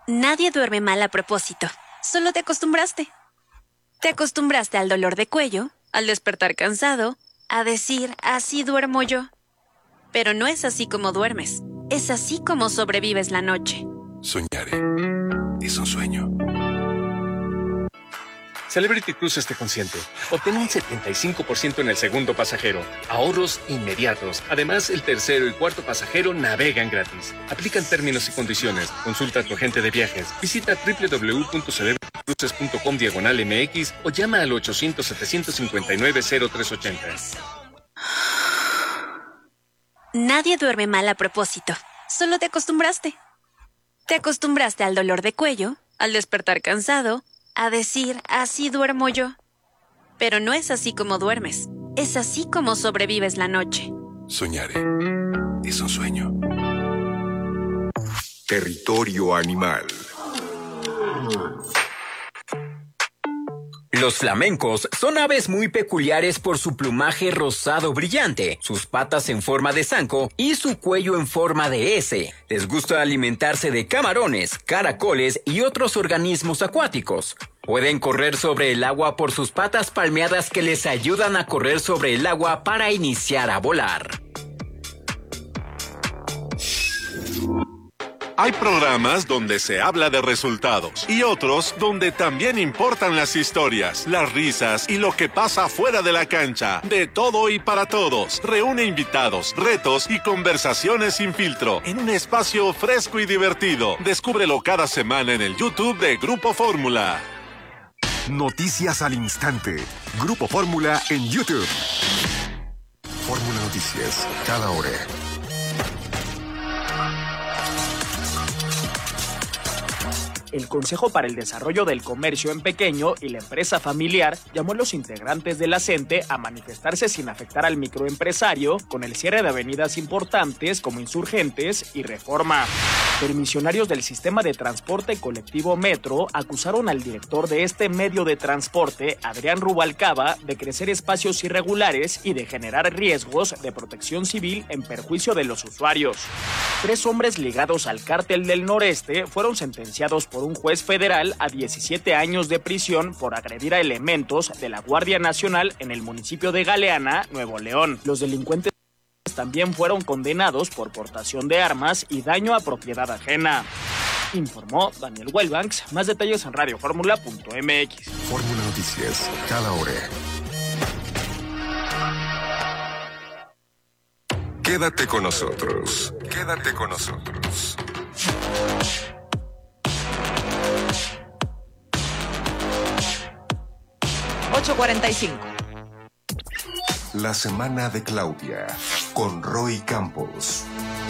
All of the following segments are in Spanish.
Nadie duerme mal a propósito. Solo te acostumbraste. Te acostumbraste al dolor de cuello, al despertar cansado, a decir, así duermo yo. Pero no es así como duermes. Es así como sobrevives la noche. Soñaré. Es un sueño. Celebrity Cruises te consiente. Obtén un 75% en el segundo pasajero. Ahorros inmediatos. Además, el tercero y cuarto pasajero navegan gratis. Aplican términos y condiciones. Consulta a tu agente de viajes. Visita www.celebritycruises.com/MX o llama al 800-759-0380. Nadie duerme mal a propósito. Solo te acostumbraste. Te acostumbraste al dolor de cuello, al despertar cansado, a decir, así duermo yo. Pero no es así como duermes. Es así como sobrevives la noche. Soñaré. Es un sueño. Territorio animal. Los flamencos son aves muy peculiares por su plumaje rosado brillante, sus patas en forma de zanco y su cuello en forma de S. Les gusta alimentarse de camarones, caracoles y otros organismos acuáticos. Pueden correr sobre el agua por sus patas palmeadas que les ayudan a correr sobre el agua para iniciar a volar. Hay programas donde se habla de resultados y otros donde también importan las historias, las risas y lo que pasa fuera de la cancha. De todo y para todos. Reúne invitados, retos y conversaciones sin filtro en un espacio fresco y divertido. Descúbrelo cada semana en el YouTube de Grupo Fórmula. Noticias al instante. Grupo Fórmula en YouTube. Fórmula Noticias, cada hora. El Consejo para el Desarrollo del Comercio en Pequeño y la Empresa Familiar llamó a los integrantes de la CENTE a manifestarse sin afectar al microempresario con el cierre de avenidas importantes como Insurgentes y Reforma. Permisionarios del sistema de transporte colectivo Metro acusaron al director de este medio de transporte, Adrián Rubalcaba, de crecer espacios irregulares y de generar riesgos de protección civil en perjuicio de los usuarios. 3 hombres ligados al Cártel del Noreste fueron sentenciados por un juez federal a 17 años de prisión por agredir a elementos de la Guardia Nacional en el municipio de Galeana, Nuevo León. Los delincuentes también fueron condenados por portación de armas y daño a propiedad ajena. Informó Daniel Wellbanks. Más detalles en radioformula.mx. Fórmula Noticias, cada hora. Quédate con nosotros. Quédate con nosotros. La semana de Claudia, con Roy Campos.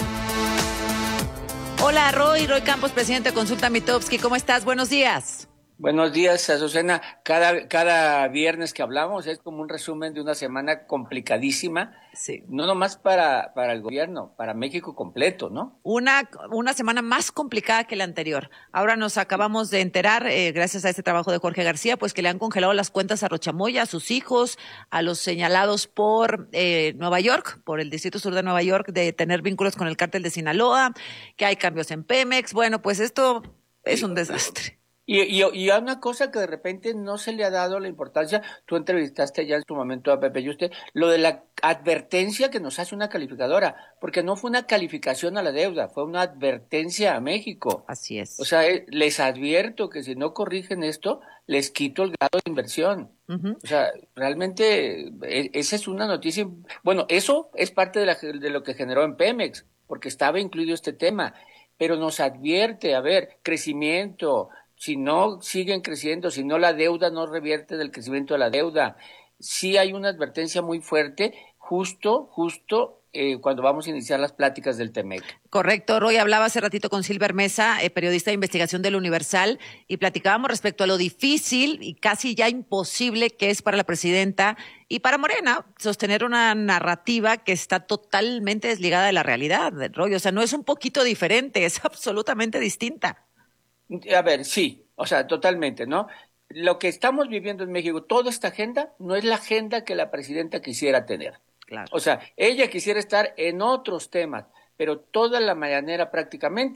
Hola, Roy Campos, presidente de Consulta Mitofsky. ¿Cómo estás? Buenos días. Buenos días, Azucena. Cada viernes que hablamos es como un resumen de una semana complicadísima. Sí. No nomás para el gobierno, para México completo, ¿no? Una semana más complicada que la anterior. Ahora nos acabamos de enterar, gracias a este trabajo de Jorge García, pues que le han congelado las cuentas a Rochamoya, a sus hijos, a los señalados por Nueva York, por el Distrito Sur de Nueva York, de tener vínculos con el cártel de Sinaloa, que hay cambios en Pemex. Bueno, pues esto es un desastre. Y hay una cosa que de repente no se le ha dado la importancia. Tú entrevistaste ya en su momento a Pepe Yuste, lo de la advertencia que nos hace una calificadora, porque no fue una calificación a la deuda, fue una advertencia a México. Así es. O sea, les advierto que si no corrigen esto, les quito el grado de inversión. Uh-huh. O sea, realmente esa es una noticia. Bueno, eso es parte de lo que generó en Pemex, porque estaba incluido este tema, pero nos advierte, a ver, crecimiento. Si no siguen creciendo, si no la deuda no revierte del crecimiento de la deuda, sí hay una advertencia muy fuerte justo cuando vamos a iniciar las pláticas del TEMEC. Correcto, Roy, hablaba hace ratito con Silver Mesa, periodista de investigación del Universal, y platicábamos respecto a lo difícil y casi ya imposible que es para la presidenta y para Morena sostener una narrativa que está totalmente desligada de la realidad, Roy. O sea, no es un poquito diferente, es absolutamente distinta. A ver, sí, o sea, totalmente, ¿no? Lo que estamos viviendo en México, toda esta agenda, no es la agenda que la presidenta quisiera tener. Claro. O sea, ella quisiera estar en otros temas, pero toda la mañanera prácticamente